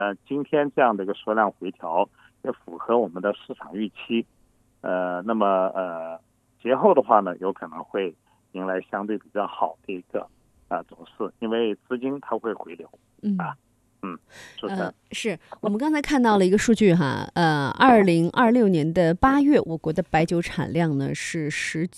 今天这样的一个缩量回调也符合我们的市场预期。那么节后的话呢，有可能会迎来相对比较好的一个走势，因为资金它会回流啊。主持人， 是我们刚才看到了一个数据哈，2026年的8月，我国的白酒产量呢是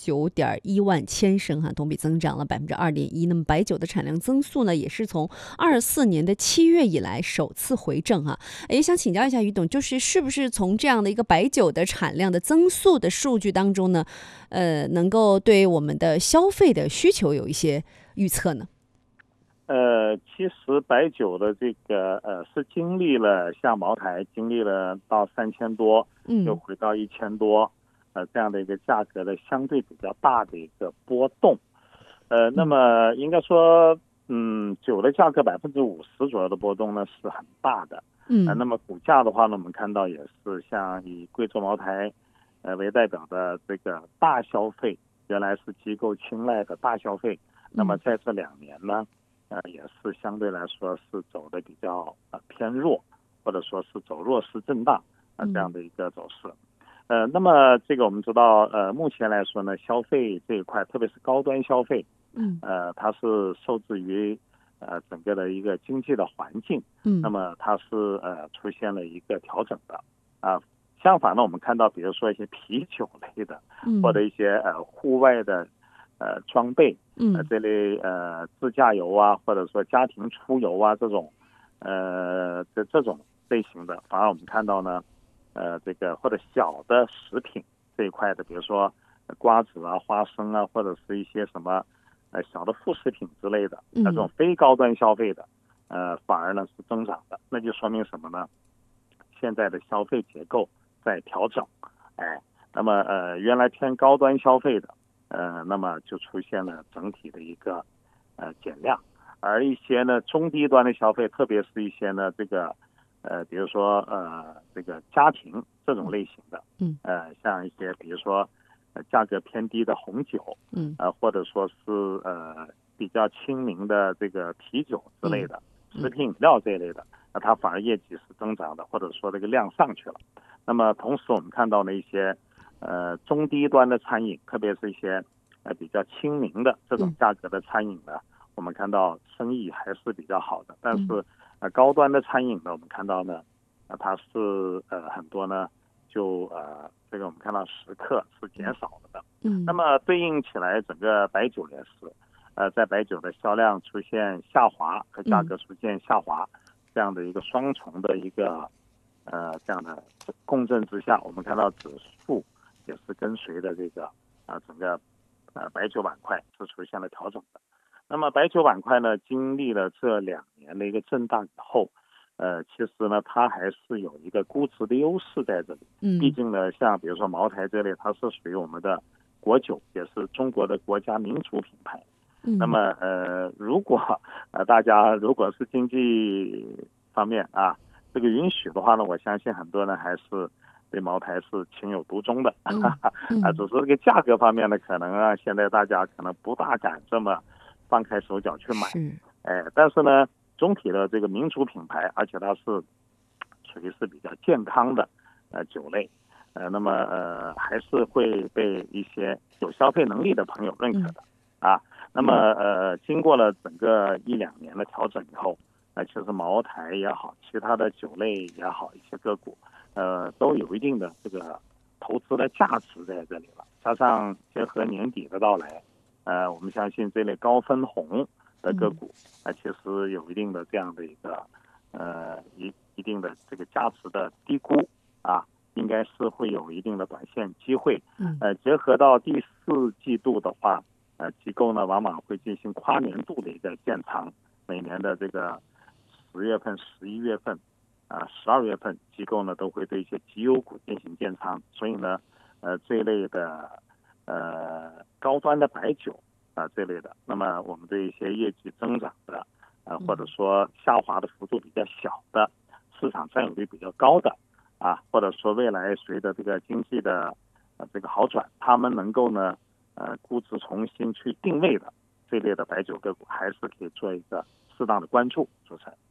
19.1万千升哈，同比增长了2.1%。那么白酒的产量增速呢，也是从24年的7月以来首次回正哈。也想请教一下于董，就是是不是从这样的一个白酒的产量的增速的数据当中呢，能够对我们的消费的需求有一些预测呢？ 其实白酒的这个是经历了像茅台经历了到3000多，又回到1000多，这样的一个价格的相对比较大的一个波动。那么应该说，酒的价格50%左右的波动呢是很大的。那么股价的话呢，我们看到也是像以贵州茅台为代表的这个大消费，原来是机构青睐的大消费，那么在这2年呢。也是相对来说是走的比较偏弱，或者说是走弱势震荡这样的一个走势。那么这个我们知道，目前来说呢，消费这一块，特别是高端消费，它是受制于整个的一个经济的环境，那么它是出现了一个调整的相反呢，我们看到比如说一些啤酒类的，或者一些户外的装备，这类自驾游啊，或者说家庭出游啊这种这种类型的，反而我们看到呢，这个或者小的食品这一块的，比如说瓜子啊、花生啊，或者是一些什么小的副食品之类的，这种非高端消费的，反而呢是增长的，那就说明什么呢？现在的消费结构在调整，那么原来偏高端消费的。那么就出现了整体的一个减量，而一些呢中低端的消费，特别是一些呢这个比如说这个家庭这种类型的，像一些比如说价格偏低的红酒，或者说是比较亲民的这个啤酒之类的，食品饮料这一类的，那它反而业绩是增长的，或者说这个量上去了。那么同时我们看到了一些中低端的餐饮，特别是一些比较亲民的这种价格的餐饮呢，我们看到生意还是比较好的。但是高端的餐饮呢，我们看到呢，它是很多呢就这个我们看到食客是减少了的。那么对应起来，整个白酒也是在白酒的销量出现下滑和价格出现下滑这样的一个双重的一个这样的共振之下，我们看到指数也是跟随的这个整个白酒板块是出现了调整的。那么白酒板块呢，经历了这2年的一个震荡以后，其实呢，它还是有一个估值的优势在这里。毕竟呢，像比如说茅台这类，它是属于我们的国酒，也是中国的国家民族品牌。那么如果大家如果是经济方面这个允许的话呢，我相信很多人还是对茅台是情有独钟的。只是这个价格方面呢，可能现在大家可能不大敢这么放开手脚去买。但是呢，总体的这个民族品牌，而且它是属于是比较健康的酒类，那么还是会被一些有消费能力的朋友认可的那么经过了整个1-2年的调整以后，其实茅台也好，其他的酒类也好，一些个股都有一定的这个投资的价值在这里了。加上结合年底的到来，我们相信这类高分红的个股其实有一定的这样的一个一定的这个价值的低估应该是会有一定的短线机会。结合到第4季度的话，机构呢往往会进行跨年度的一个建仓，每年的这个10月份、11月份、12月份，机构呢都会对一些绩优股进行建仓，所以呢，这一类的高端的白酒这类的，那么我们对一些业绩增长的或者说下滑的幅度比较小的，市场占有率比较高的或者说未来随着这个经济的这个好转，他们能够呢估值重新去定位的这类的白酒个股，还是可以做一个适当的关注。主持人。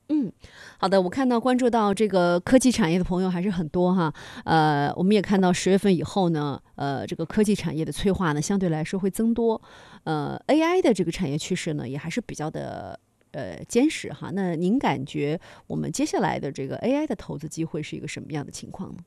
嗯，好的，我看到关注到这个科技产业的朋友还是很多哈。我们也看到10月份以后呢，这个科技产业的催化呢，相对来说会增多。AI 的这个产业趋势呢，也还是比较的坚实哈。那您感觉我们接下来的这个 AI 的投资机会是一个什么样的情况呢？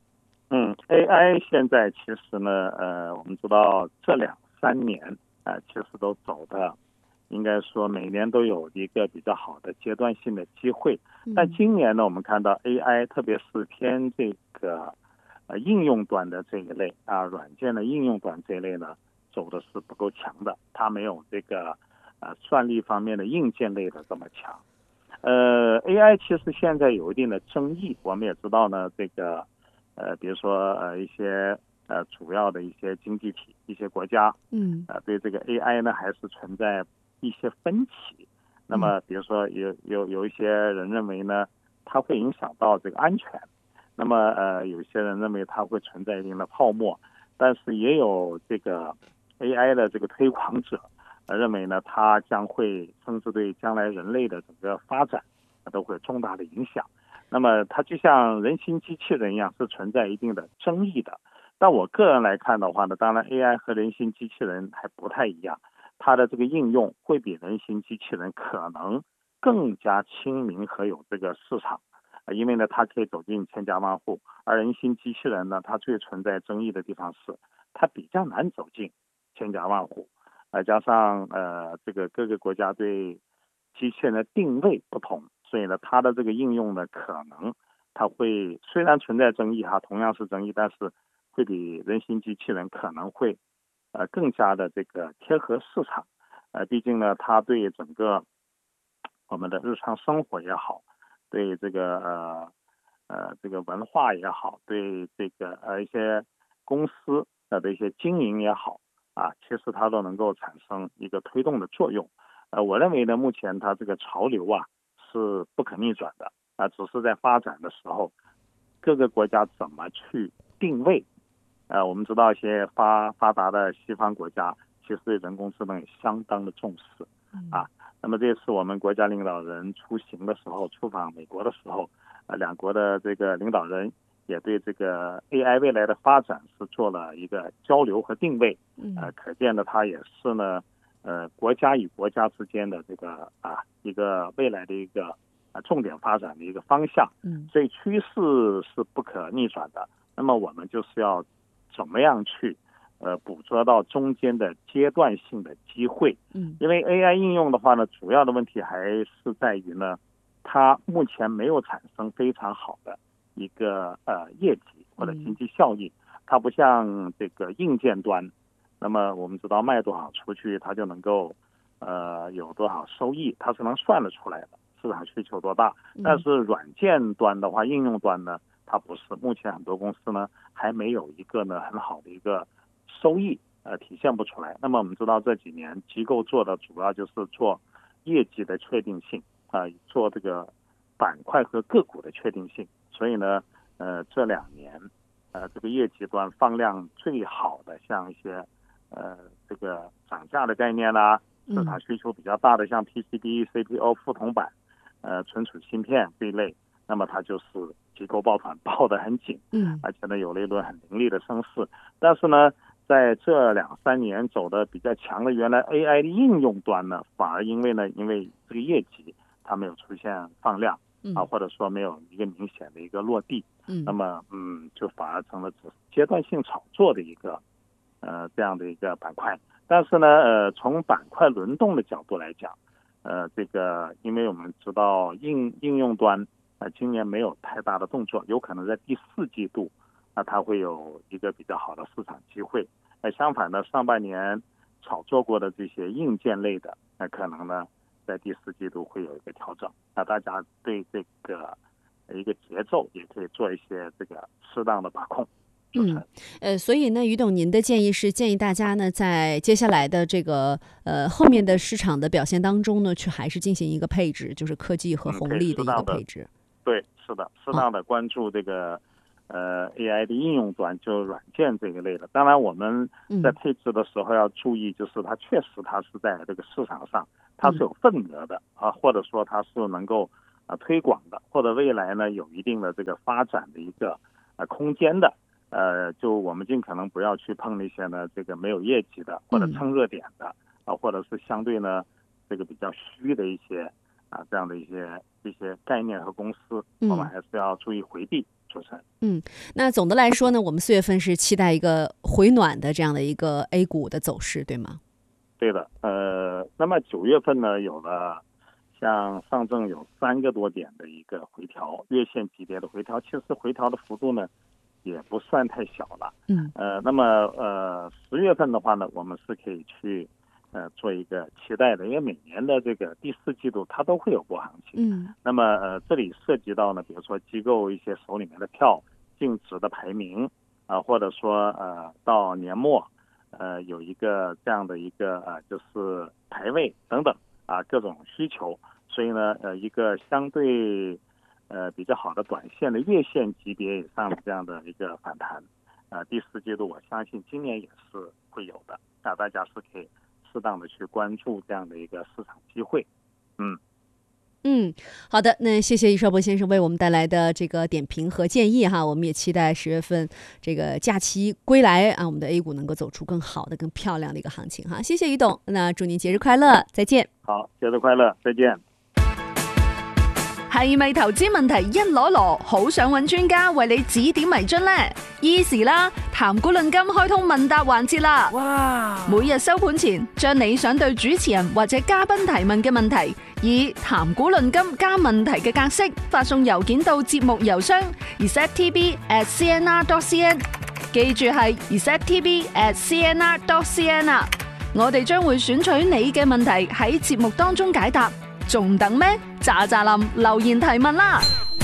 AI 现在其实呢，我们知道这2、3年其实都走的，应该说每年都有一个比较好的阶段性的机会。但今年呢，我们看到 AI，特别是偏这个应用端的这一类软件的应用端这一类呢，走的是不够强的，它没有这个算力方面的硬件类的这么强。AI 其实现在有一定的争议，我们也知道呢，这个比如说一些主要的一些经济体、一些国家，对这个 AI 呢还是存在一些分歧。那么比如说有一些人认为呢，它会影响到这个安全。那么有些人认为它会存在一定的泡沫，但是也有这个 AI 的这个推广者认为呢，它将会甚至对将来人类的整个发展都会有重大的影响。那么它就像人形机器人一样，是存在一定的争议的。但我个人来看的话呢，当然 AI 和人形机器人还不太一样，它的这个应用会比人形机器人可能更加亲民和有这个市场。因为呢，它可以走进千家万户，而人形机器人呢，它最存在争议的地方是，它比较难走进千家万户，加上这个各个国家对机器人的定位不同，所以呢，它的这个应用呢，可能它会虽然存在争议同样是争议，但是会比人形机器人可能会更加的这个贴合市场，毕竟呢，它对整个我们的日常生活也好。对这个这个文化也好，对这个一些公司的一些经营也好其实它都能够产生一个推动的作用。我认为呢，目前它这个潮流是不可逆转的只是在发展的时候，各个国家怎么去定位。我们知道一些发达的西方国家其实对人工智能也相当的重视那么这次我们国家领导人出行的时候，出访美国的时候，两国的这个领导人也对这个 AI 未来的发展是做了一个交流和定位。可见的它也是呢，国家与国家之间的这个一个未来的一个重点发展的一个方向。所以趋势是不可逆转的。那么我们就是要怎么样去捕捉到中间的阶段性的机会。因为 AI 应用的话呢，主要的问题还是在于呢，它目前没有产生非常好的一个业绩或者经济效益。它不像这个硬件端，那么我们知道卖多少出去，它就能够有多少收益，它是能算得出来的，市场需求多大。但是软件端的话，应用端呢，它不是。目前很多公司呢还没有一个呢很好的一个收益体现不出来。那么我们知道这几年机构做的主要就是做业绩的确定性做这个板块和个股的确定性。所以呢这2年这个业绩端放量最好的，像一些这个涨价的概念市场需求比较大的，像 PCB、CPU、副铜板存储芯片这一类，那么它就是机构抱团抱得很紧而且呢有了一轮很凌厉的升势。但是呢在这2-3年走的比较强的原来 AI 的应用端呢，反而因为这个业绩它没有出现放量或者说没有一个明显的一个落地，那么就反而成了只是阶段性炒作的一个这样的一个板块。但是呢从板块轮动的角度来讲，这个因为我们知道应用端今年没有太大的动作，有可能在第4季度它会有一个比较好的市场机会。相反呢，上半年炒作过的这些硬件类的可能呢在第4季度会有一个调整。大家对这个一个节奏也可以做一些这个适当的把控。 所以呢，于董，您的建议是建议大家呢，在接下来的这个后面的市场的表现当中呢，去还是进行一个配置，就是科技和红利的一个配置。 对，是的，适当的关注这个AI 的应用端，就软件这一类的。当然我们在配置的时候要注意，就是它确实它是在这个市场上它是有份额的或者说它是能够推广的，或者未来呢有一定的这个发展的一个空间的，就我们尽可能不要去碰那些呢这个没有业绩的或者蹭热点的或者是相对呢这个比较虚的一些这样的一些概念和公司，我们还是要注意回避。主持人， 那总的来说呢，我们4月份是期待一个回暖的这样的一个 A 股的走势，对吗？ 对的，那么9月份呢，有了像上证有3个多点的一个回调，月线级别的回调，其实回调的幅度呢也不算太小了。那么10月份的话呢，我们是可以去做一个期待的，因为每年的这个第4季度它都会有波行情。那么这里涉及到呢，比如说机构一些手里面的票净值的排名或者说到年末有一个这样的一个就是排位等等各种需求，所以呢一个相对比较好的短线的月线级别以上的这样的一个反弹第4季度我相信今年也是会有的大家是可以适当的去关注这样的一个市场机会。 好的，那谢谢易少博先生为我们带来的这个点评和建议哈，我们也期待10月份这个假期归来我们的 A 股能够走出更好的、更漂亮的一个行情哈。谢谢于董，那祝您节日快乐，再见。 好，节日快樂，再見。 係咪投資問題一籮籮，好想揾專家為你指點迷津呢？ Easy 啦，談股論金開通問答環節啦！哇！每日收盤前，將你想對主持人或者嘉賓提問嘅問題，以談股論金加問題嘅格式發送郵件到節目郵箱 receptv@cnr.cn， 記住係 receptv@cnr.cn 啊！我哋將會選取你嘅問題喺節目當中解答，仲等咩？喳喳林留言提問啦！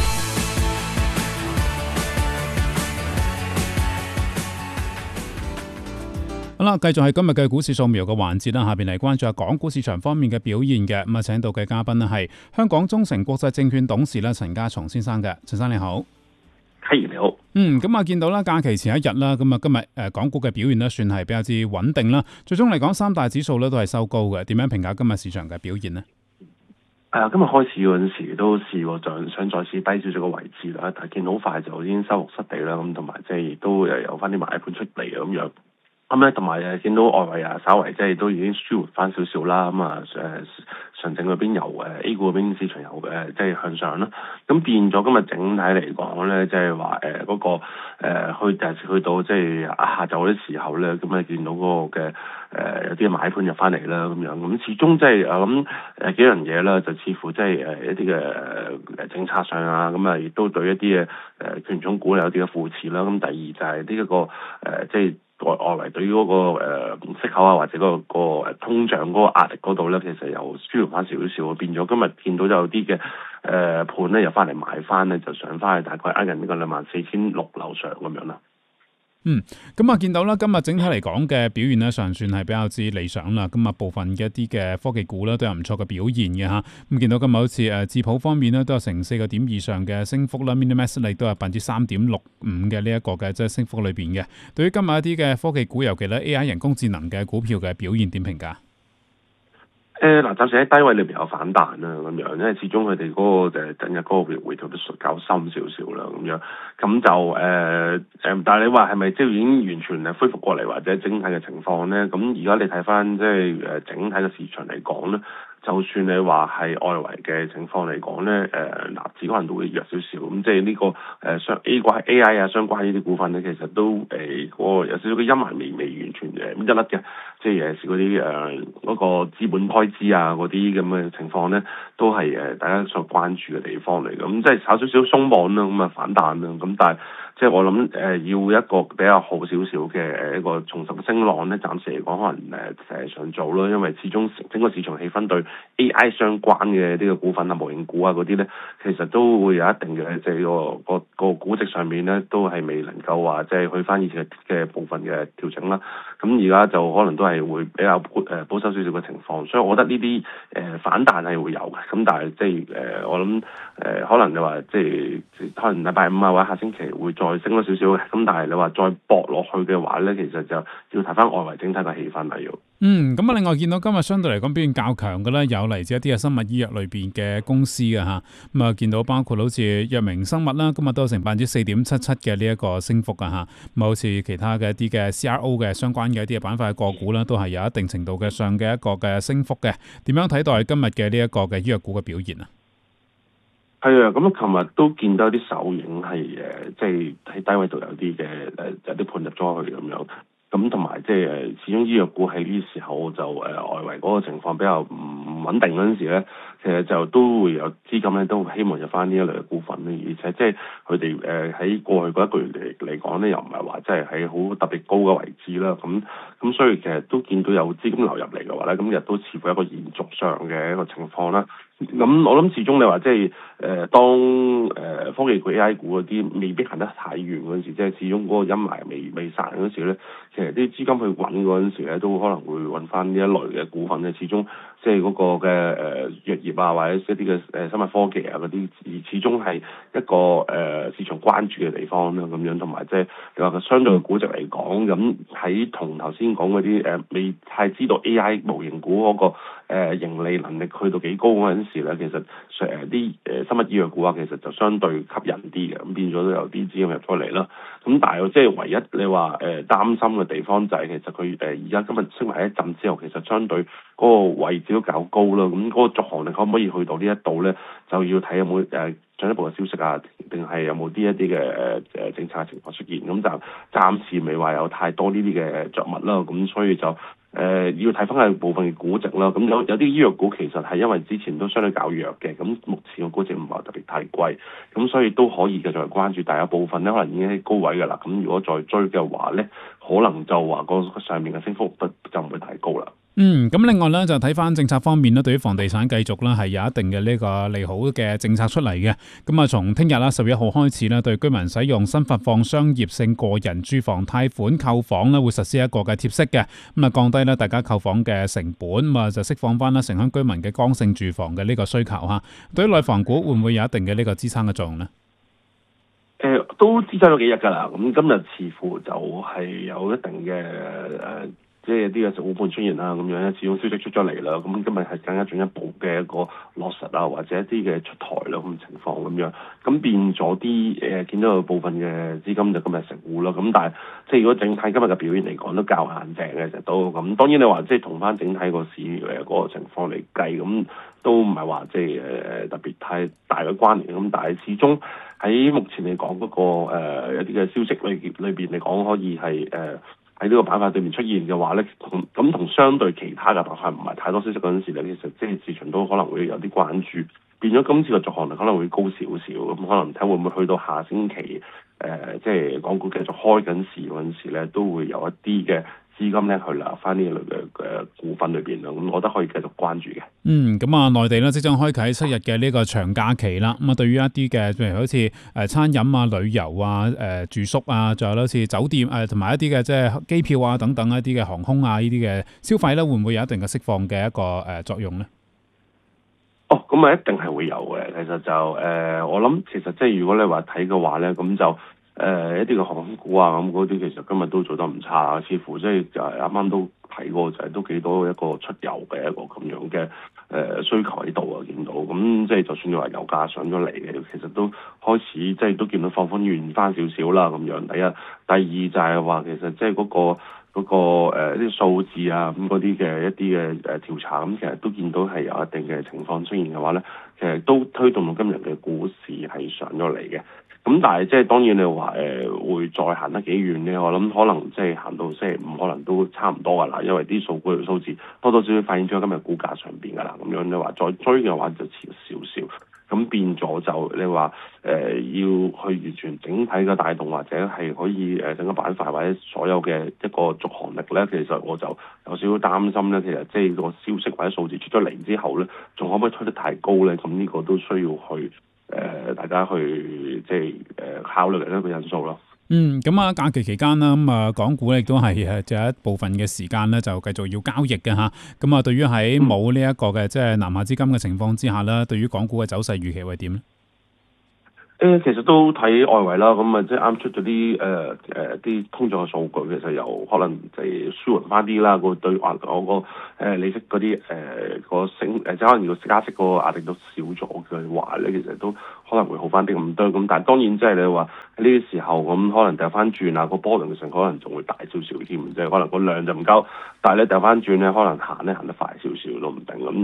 好啦，繼續係今日嘅股市掃描嘅環節啦，下邊嚟關注下港股市場方面嘅表現嘅。咁請到嘅嘉賓呢係香港中誠國際證券董事啦陳家松先生嘅，陳生你好。 係你好。 咁見到啦，假期前一日啦，咁今日港股嘅表現呢算係比較之穩定啦。最終嚟講，三大指數呢都係收高嘅。點樣評價今日市場嘅表現呢？ 今日開始嗰陣時都試過想再試低少少個位置啦，但係見好快就已經收復失地啦，咁同埋即係亦都有翻啲買盤出嚟咁樣。咁咧同埋見到外圍稍為即係都已經舒緩翻少少啦，上證嗰邊由A 股嗰邊市場有即係向上啦，咁變咗今日整體嚟講咧，即係話嗰個去到即係下晝嗰啲時候咧，咁啊見到嗰個嘅有啲買盤入翻嚟啦，咁樣咁始終即係我諗幾樣嘢啦，就似乎即係一啲嘅政策上咁亦都對一啲嘅權重股有啲嘅扶持啦。咁第二就係呢一個即係外圍對於嗰個息口或者嗰個通脹嗰個壓力嗰度咧，其實又舒緩翻少少，變咗今日見到有啲嘅盤咧又翻嚟買翻咧，就上翻去大概近呢個24,600樓上咁樣啦。 咁見到啦，今日整體嚟講嘅表現咧，尚算係比較之理想啦。咁部分嘅一啲嘅科技股咧都有唔錯嘅表現嘅嚇。咁見到今日好似智普方面咧都有成4個點以上嘅升幅啦 ，Minimax 亦都有3.65%嘅呢一個嘅即係升幅裏邊嘅。對於今日一啲嘅科技股，尤其咧 AI 人工智能嘅股票嘅表現點評價？ 暫時喺低位裏邊有反彈啦，咁樣，因為始終佢哋嗰個近日嗰個回調都較深少少啦，咁樣，咁就但係你話係咪即係已經完全恢復過嚟，或者整體嘅情況咧？咁而家你睇翻即係整體嘅市場嚟講咧，就算你話係外圍嘅情況嚟講咧，納指可能都會弱少少，咁即係呢個AI 相關呢啲股份咧，其實都嗰個有少少嘅陰霾未完全一甩嘅，即係嗰啲嗰個資本開支嗰啲咁嘅情況咧，都係大家所關注嘅地方嚟嘅，咁即係炒少少鬆綁啦，咁反彈啦，咁但係即係我諗要一個比較好少少嘅一個重拾升浪咧，暫時嚟講可能上做咯，因為始終整個市場氣氛對 AI 相關嘅呢個股份模型股嗰啲咧，其實都會有一定嘅即係個估值上面咧，都係未能夠話即係去翻以前嘅部分嘅調整啦。咁而家就可能都係會比較保守少少嘅情況，所以我覺得呢啲反彈係會有嘅。咁但係即係我諗可能你話即係可能禮拜五或者下星期會再升咗少少嘅。咁但係你話再搏落去嘅話咧，其實就要睇翻外圍整體嘅氣氛係要。 咁啊，另外見到今日相對嚟講表現較強嘅咧，有嚟自一啲嘅生物醫藥裏邊嘅公司嘅嚇，咁啊見到包括好似藥明生物啦，今日都有成4.77%嘅呢一個升幅啊嚇，咁好似其他嘅一啲嘅 CRO 嘅相關嘅一啲嘅板塊嘅個股啦，都係有一定程度嘅上嘅一個嘅升幅嘅。點樣睇待今日嘅呢一個嘅醫藥股嘅表現啊？ 係啊，咁琴日都見到啲手影係即係喺低位度有啲嘅有啲盤入咗去咁樣。咁同埋即係始終醫藥股喺呢時候就外圍嗰個情況比較唔穩定嗰陣時咧，其實就都會有資金咧都希望入翻呢一類嘅股份咧，而且即係佢哋喺過去嗰一個月嚟講咧，又唔係話即係喺好特別高嘅位置啦。咁所以其實都見到有資金流入嚟嘅話咧，咁亦都似乎一個延續上嘅一個情況啦。咁我諗始終你話即係當科技股 AI 股嗰啲未必行得太遠嗰陣時，即係始終嗰個陰霾未散嗰陣時咧，其實啲資金去揾嗰陣時咧，都可能會揾翻呢一類嘅股份咧。始終即係嗰個嘅藥業啊，或者一啲嘅生物科技啊嗰啲，始終係一個市場關注嘅地方啦。咁樣同埋即係你話個相對嘅估值嚟講，咁喺同頭先講嗰啲未太知道 AI 模型股嗰個盈利能力去到幾高嗰陣時咧，其實啲生物醫藥股啊，其實就相對吸引啲嘅，咁變咗都有啲資金入咗嚟啦。咁但係即係唯一你話擔心嘅地方就係其實佢而家今日升埋一陣之後，其實相對嗰個位置都較高啦。咁嗰個續航力可唔可以去到呢一度咧？就要睇有冇進一步嘅消息啊，定係有冇啲一啲嘅政策嘅情況出現。咁就暫時未話有太多呢啲嘅著物啦。咁所以就要睇翻係部分嘅估值啦。咁有啲醫藥股其實係因為之前都相對較弱嘅，咁目前個估值唔係特別太貴，咁所以都可以繼續關注。但係有部分咧可能已經喺高位㗎啦。咁如果再追嘅話咧，可能就話個上面嘅升幅就唔會太高啦。 咁另外咧就睇翻政策方面咧，對於房地產繼續啦係有一定嘅呢個利好嘅政策出嚟嘅。咁啊，從聽日啦11號開始咧，對居民使用新發放商業性個人住房貸款購房咧，會實施一個嘅貼息嘅，咁啊降低咧大家購房嘅成本，咁啊就釋放翻啦城鄉居民嘅剛性住房嘅呢個需求嚇。對於內房股會唔會有一定嘅呢個支撐嘅作用呢？ 都支撐咗幾日㗎啦。咁今日似乎就係有一定嘅即係啲嘅股盤出現啦，咁樣咧，始終消息出咗嚟啦，咁今日係更加進一步嘅一個落實啊，或者一啲嘅出台啦咁情況咁樣，咁變咗啲見到有部分嘅資金就今日食糊啦，咁但係即係如果整體今日嘅表現嚟講都較硬淨嘅，其實都咁當然你話即係同翻整體個市嗰個情況嚟計，咁都唔係話即係特別太大嘅關聯咁，但係始終喺目前嚟講嗰個一啲嘅消息裏邊嚟講，可以係喺呢個板塊對面出現嘅話咧，咁同相對其他嘅板塊唔係太多消息嗰陣時咧，其實即係市場都可能會有啲關注，變咗今次嘅續航力可能會高少少，咁可能睇會唔會去到下星期即係港股繼續開緊市嗰陣時咧，都會有一啲嘅資金咧去流翻呢類嘅股份裏邊啦，咁我覺得可以繼續關注嘅。 咁啊，內地咧即將開啟7日嘅呢個長假期啦。咁啊，對於一啲嘅譬如好似餐飲啊、旅遊啊、住宿啊，仲有好似酒店同埋一啲嘅即係機票啊等等一啲嘅航空啊呢啲嘅消費咧，會唔會有一定嘅釋放嘅一個作用咧？ 咁啊一定係會有嘅。其實就我諗其實即係如果你話睇嘅話咧，咁就一啲嘅航空股啊，咁嗰啲其實今日都做得唔差，似乎即係就係啱啱都睇過，就係都幾多一個出遊嘅一個咁樣嘅需求喺度啊，見到咁即係就算你話油價上咗嚟嘅，其實都開始即係都見到放寬軟翻少少啦咁樣。第一，第二就係話其實即係嗰個啲數字啊，咁嗰啲嘅一啲嘅調查，咁其實都見到係有一定嘅情況出現嘅話咧，其實都推動到今日嘅股市係上咗嚟嘅。咁但係即係當然你話會再行得幾遠咧？我諗可能即係行到星期五可能都差唔多㗎啦，因為啲數字多多少少反映咗今日股價上邊㗎啦。咁樣你話再追嘅話就遲少少，咁變咗就你話要去完全整體嘅帶動，或者係可以整個板塊或者所有嘅一個續航力咧，其實我就有少少擔心咧。其實即係個消息或者數字出咗嚟之後咧，仲可唔可以推得太高咧？咁呢個都需要去大家去即係考慮嘅一個因素咯。 咁啊，假期期間啦，咁啊，港股亦都係就有一部分嘅時間咧，就繼續要交易嘅嚇。咁啊，對於喺冇呢一個嘅即係南下資金嘅情況之下咧，對於港股嘅走勢預期會點咧？ 其實都睇外圍啦，咁即係啱出咗啲通脹嘅數據，其實有可能就係舒緩翻啲啦，個對環嗰個利息嗰啲個升即係可能要加息嗰個壓力都少咗嘅話咧，其實都可能會好翻啲咁多。咁但係當然即係你話喺呢啲時候咁，可能掉翻轉啊，個波動性可能仲會大少少添，即係可能個量就唔夠，但係咧掉翻轉咧，可能行得快少少都唔定咁。